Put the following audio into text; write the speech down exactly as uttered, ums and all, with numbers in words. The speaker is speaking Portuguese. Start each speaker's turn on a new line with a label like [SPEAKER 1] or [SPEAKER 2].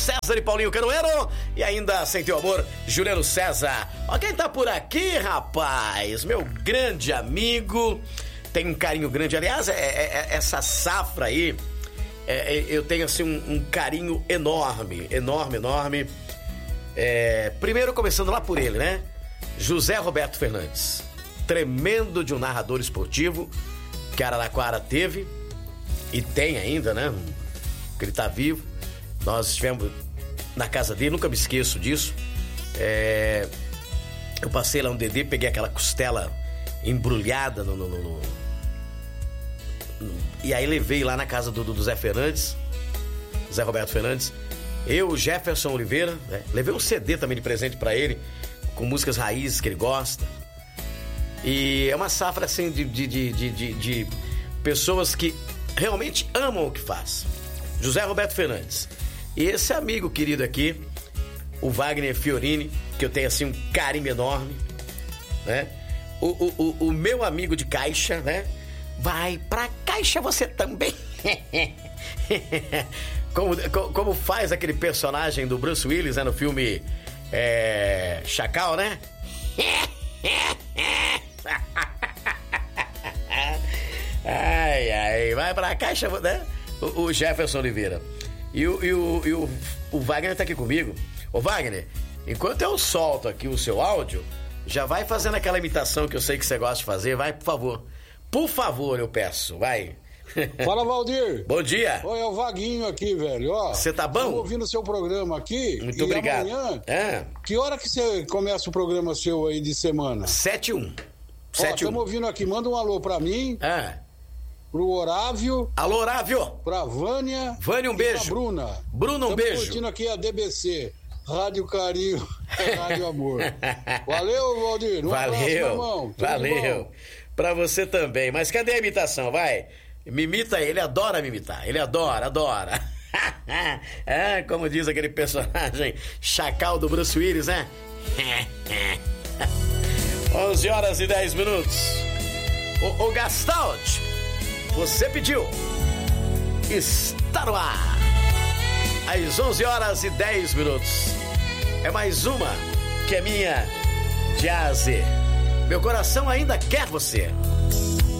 [SPEAKER 1] César e Paulinho Canoeiro. E ainda Sem Teu Amor, Juliano César. Ó, quem tá por aqui, rapaz? Meu grande amigo. Tem um carinho grande. Aliás, é, é, é, essa safra aí, é, é, eu tenho assim um, um carinho enorme. Enorme, enorme. É, primeiro começando lá por ele, né? José Roberto Fernandes. Tremendo de um narrador esportivo que Araraquara teve e tem ainda, né? Que ele tá vivo. Nós estivemos na casa dele, nunca me esqueço disso. É, eu passei lá no Dedê, peguei aquela costela embrulhada no, no, no, no, no, e aí levei lá na casa do, do Zé Fernandes, Zé Roberto Fernandes. Eu, Jefferson Oliveira, né? Levei um C D também de presente pra ele, com músicas raízes que ele gosta. E é uma safra assim de, de, de, de, de, de pessoas que realmente amam o que faz. José Roberto Fernandes. E esse amigo querido aqui, o Wagner Fiorini, que eu tenho assim um carinho enorme, né? O, o, o, o meu amigo de Caixa, né? Vai pra Caixa você também. como, como faz aquele personagem do Bruce Willis, né? No filme é, Chacal, né? Ai, ai, vai pra Caixa, né? O, o Jefferson Oliveira. E, o, e, o, e o, o Wagner tá aqui comigo. Ô Wagner, enquanto eu solto aqui o seu áudio, já vai fazendo aquela imitação que eu sei que você gosta de fazer, vai, por favor. Por favor, eu peço, vai.
[SPEAKER 2] Fala, Valdir.
[SPEAKER 1] Bom dia.
[SPEAKER 2] Oi, é o Vaguinho aqui, velho. Ó,
[SPEAKER 1] você tá bom?
[SPEAKER 2] Tô ouvindo o seu programa aqui.
[SPEAKER 1] Muito
[SPEAKER 2] e
[SPEAKER 1] obrigado.
[SPEAKER 2] Amanhã,
[SPEAKER 1] é.
[SPEAKER 2] Que hora que você começa o programa seu aí de semana?
[SPEAKER 1] sete e um.
[SPEAKER 2] Ó, estamos ouvindo aqui. Manda um alô pra mim.
[SPEAKER 1] É.
[SPEAKER 2] Pro Horávio.
[SPEAKER 1] Alô, Horávio.
[SPEAKER 2] Pra Vânia.
[SPEAKER 1] Vânia, um beijo.
[SPEAKER 2] Pra Bruna.
[SPEAKER 1] Bruna, um
[SPEAKER 2] Tamo
[SPEAKER 1] beijo.
[SPEAKER 2] Estamos curtindo aqui a D B C. Rádio Carinho, Rádio Amor. Valeu, Valdir. Um
[SPEAKER 1] Valeu.
[SPEAKER 2] abraço, meu irmão. Tudo
[SPEAKER 1] Valeu.
[SPEAKER 2] bom?
[SPEAKER 1] Pra você também. Mas cadê a imitação? Vai. Me imita ele. Ele adora me imitar. Ele adora, adora. É, como diz aquele personagem Chacal do Bruce Willis, né? onze horas e dez minutos. O, o Gastaldi, você pediu. Está no ar. Às onze horas e dez minutos. É mais uma que é minha de A a Z. Meu coração ainda quer você.